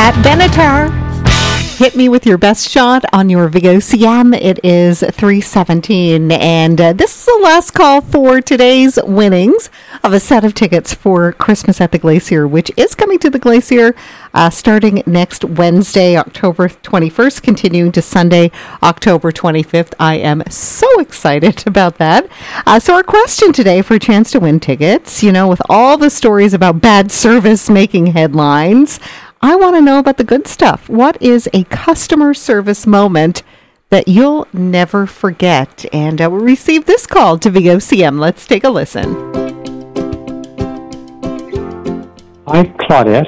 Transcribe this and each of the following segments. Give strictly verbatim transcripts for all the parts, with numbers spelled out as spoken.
Pat Benatar. Hit me with your best shot on your V O C M. It is three seventeen, and uh, this is the last call for today's winnings of a set of tickets for Christmas at the Glacier, which is coming to the Glacier uh, starting next Wednesday, October twenty-first, continuing to Sunday, October twenty-fifth. I am so excited about that. Uh, so our question today for a chance to win tickets, you know, with all the stories about bad service making headlines, I want to know about the good stuff. What is a customer service moment that you'll never forget? And uh, we'll receive this call to V O C M. Let's take a listen. Hi, Claudette.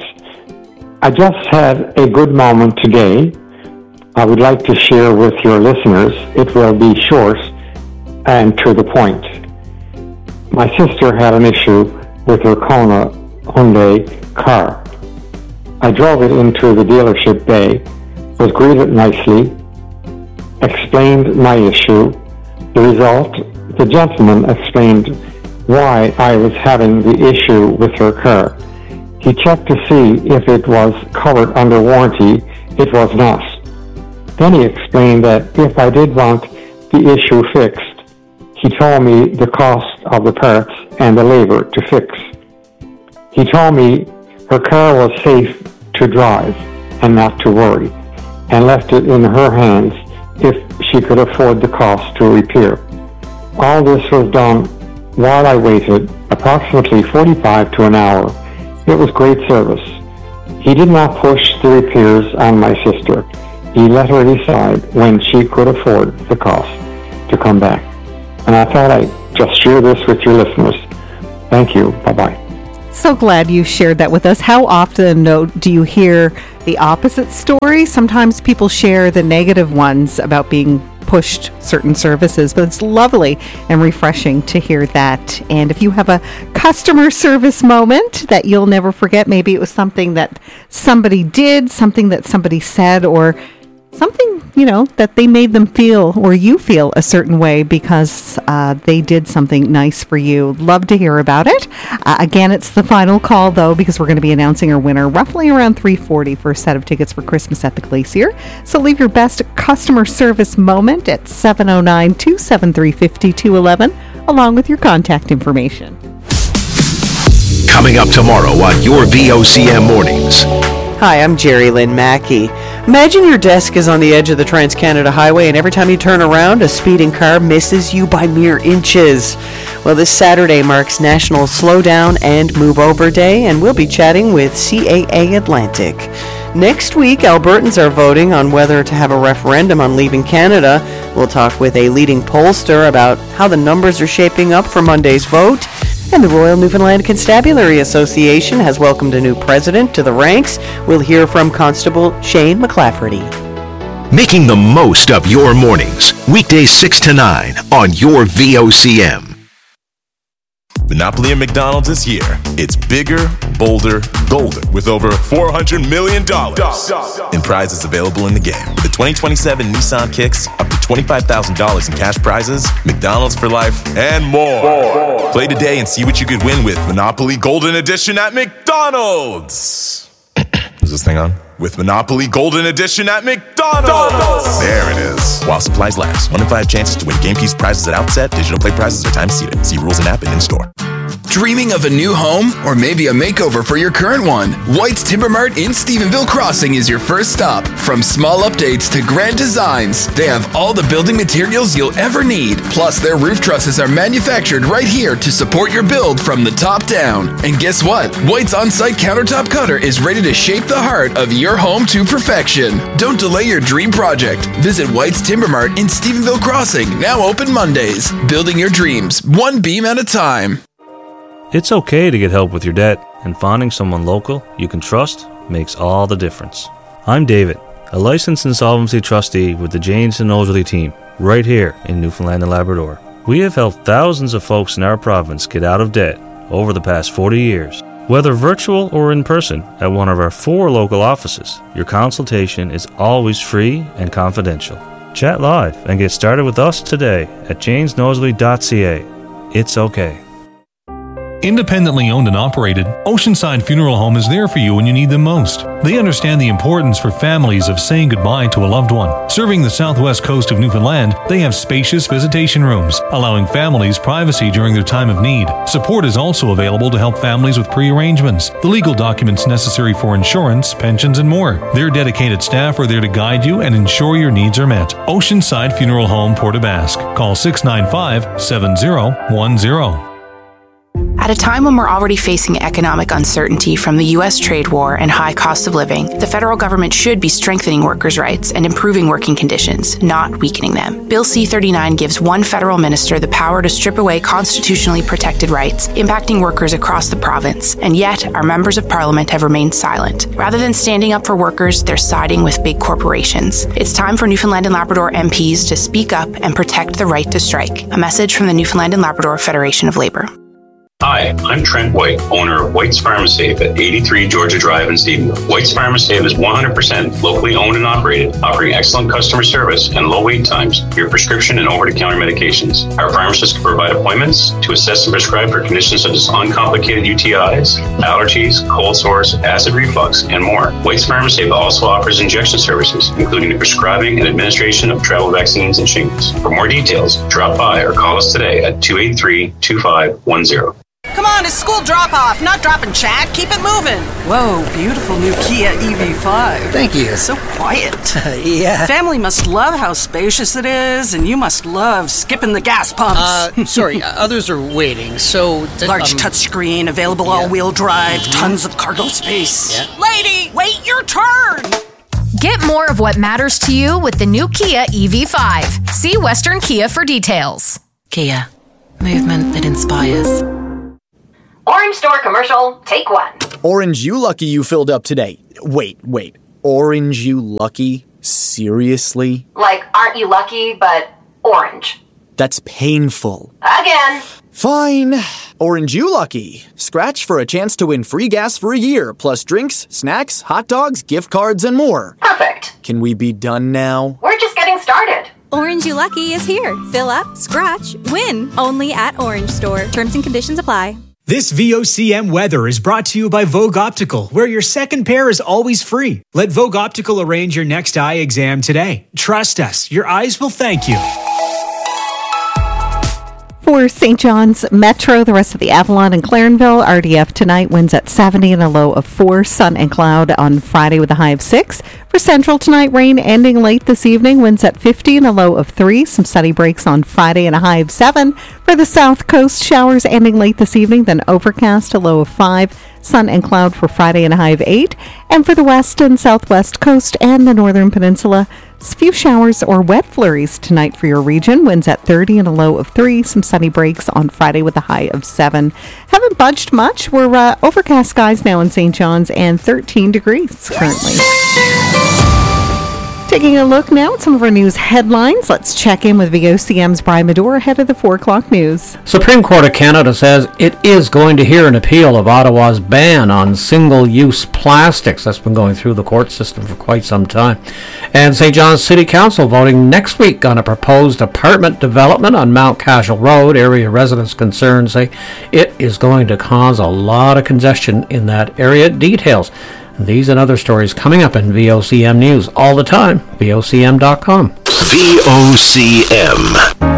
I just had a good moment today. I would like to share with your listeners. It will be short and to the point. My sister had an issue with her Kona Hyundai car. I drove it into the dealership bay, was greeted nicely, explained my issue. The result, the gentleman explained why I was having the issue with her car. He checked to see if it was covered under warranty. It was not. Then he explained that if I did want the issue fixed, he told me the cost of the parts and the labor to fix. He told me her car was safe to drive and not to worry, and left it in her hands if she could afford the cost to repair. All this was done while I waited approximately forty-five to an hour. It was great service. He did not push the repairs on my sister. He let her decide when she could afford the cost to come back. And I thought I'd just share this with your listeners. Thank you. Bye-bye. So glad you shared that with us. How often no, do you hear the opposite story? Sometimes people share the negative ones about being pushed certain services, but it's lovely and refreshing to hear that. And if you have a customer service moment that you'll never forget, maybe it was something that somebody did, something that somebody said, or something, you know, that they made them feel or you feel a certain way because uh, they did something nice for you. Love to hear about it. Uh, again, it's the final call, though, because we're going to be announcing our winner roughly around three forty for a set of tickets for Christmas at the Glacier. So leave your best customer service moment at seven oh nine, two seven three, five two one one along with your contact information. Coming up tomorrow on your V O C M Mornings. Hi, I'm Jerry Lynn Mackey. Imagine your desk is on the edge of the Trans-Canada Highway and every time you turn around, a speeding car misses you by mere inches. Well, this Saturday marks National Slow Down and Move Over Day, and we'll be chatting with C A A Atlantic. Next week, Albertans are voting on whether to have a referendum on leaving Canada. We'll talk with a leading pollster about how the numbers are shaping up for Monday's vote. And the Royal Newfoundland Constabulary Association has welcomed a new president to the ranks. We'll hear from Constable Shane McLafferty. Making the most of your mornings. Weekdays six to nine on your V O C M. Monopoly at McDonald's is here. It's bigger, bolder, golder with over four hundred million dollars in prizes available in the game. With the twenty twenty-seven Nissan Kicks, up to twenty-five thousand dollars in cash prizes, McDonald's for life, and more. more. Play today and see what you could win with Monopoly Golden Edition at McDonald's. Is this thing on? With Monopoly Golden Edition at McDonald's. There it is. While supplies last. One in five chances to win game piece prizes at outset. Digital play prizes are time seated. See rules and app and in-store. Dreaming of a new home or maybe a makeover for your current one? White's Timber Mart in Stephenville Crossing is your first stop. From small updates to grand designs, they have all the building materials you'll ever need. Plus, their roof trusses are manufactured right here to support your build from the top down. And guess what? White's on-site countertop cutter is ready to shape the heart of your home to perfection. Don't delay your dream project. Visit White's Timber Mart in Stephenville Crossing, now open Mondays. Building your dreams, one beam at a time. It's okay to get help with your debt, and finding someone local you can trust makes all the difference. I'm David, a licensed insolvency trustee with the Janes and Nosworthy team, right here in Newfoundland and Labrador. We have helped thousands of folks in our province get out of debt over the past forty years. Whether virtual or in person at one of our four local offices, your consultation is always free and confidential. Chat live and get started with us today at janes nosworthy dot c a. It's okay. Independently owned and operated, Oceanside Funeral Home is there for you when you need them most. They understand the importance for families of saying goodbye to a loved one. Serving the southwest coast of Newfoundland, they have spacious visitation rooms, allowing families privacy during their time of need. Support is also available to help families with pre-arrangements, the legal documents necessary for insurance, pensions, and more. Their dedicated staff are there to guide you and ensure your needs are met. Oceanside Funeral Home, Port aux Basques. Call six nine five, seven zero one zero. At a time when we're already facing economic uncertainty from the U S trade war and high cost of living, the federal government should be strengthening workers' rights and improving working conditions, not weakening them. Bill C thirty-nine gives one federal minister the power to strip away constitutionally protected rights, impacting workers across the province, and yet our members of parliament have remained silent. Rather than standing up for workers, they're siding with big corporations. It's time for Newfoundland and Labrador M Ps to speak up and protect the right to strike. A message from the Newfoundland and Labrador Federation of Labor. Hi, I'm Trent White, owner of White's Pharmasafe at eighty-three Georgia Drive in Stephenville. White's Pharmasafe is one hundred percent locally owned and operated, offering excellent customer service and low wait times for your prescription and over-the-counter medications. Our pharmacists can provide appointments to assess and prescribe for conditions such as uncomplicated U T Is, allergies, cold sores, acid reflux, and more. White's Pharmasafe also offers injection services, including the prescribing and administration of travel vaccines and shingles. For more details, drop by or call us today at two eight three, two five one zero. Come on, it's school drop-off, not dropping chat. Keep it moving. Whoa, beautiful new Kia E V five. Thank you. So quiet. Yeah. Family must love how spacious it is, and you must love skipping the gas pumps. Uh, sorry, others are waiting, so... Th- Large um, touchscreen, available yeah. all-wheel drive, mm-hmm. tons of cargo space. Yeah. Lady, wait your turn! Get more of what matters to you with the new Kia E V five. See Western Kia for details. Kia. Movement that inspires. Orange Store commercial, take one. Orange you lucky you filled up today. Wait, wait. Orange you lucky? Seriously? Like, aren't you lucky, but orange. That's painful. Again. Fine. Orange you lucky. Scratch for a chance to win free gas for a year, plus drinks, snacks, hot dogs, gift cards, and more. Perfect. Can we be done now? We're just getting started. Orange You Lucky is here. Fill up, scratch, win. Only at Orange Store. Terms and conditions apply. This V O C M weather is brought to you by Vogue Optical, where your second pair is always free. Let Vogue Optical arrange your next eye exam today. Trust us, your eyes will thank you. For Saint John's Metro, the rest of the Avalon and Clarenville, R D F tonight winds at seventy and a low of four. Sun and cloud on Friday with a high of six. For Central tonight, rain ending late this evening, winds at fifty and a low of three. Some sunny breaks on Friday and a high of seven. For the South Coast, showers ending late this evening, then overcast, a low of five. Sun and cloud for Friday and a high of eight. And for the West and Southwest Coast and the Northern Peninsula, a few showers or wet flurries tonight for your region. Winds at thirty and a low of three. Some sunny breaks on Friday with a high of seven. Haven't budged much. We're uh, overcast skies now in Saint John's and thirteen degrees currently. Taking a look now at some of our news headlines. Let's check in with V O C M's Brian Medore ahead of the four o'clock news. Supreme Court of Canada says it is going to hear an appeal of Ottawa's ban on single-use plastics. That's been going through the court system for quite some time. And Saint John's City Council voting next week on a proposed apartment development on Mount Cashel Road. Area residents concerned say it is going to cause a lot of congestion in that area. Details. These and other stories coming up in V O C M News all the time. V O C M dot com. V O C M.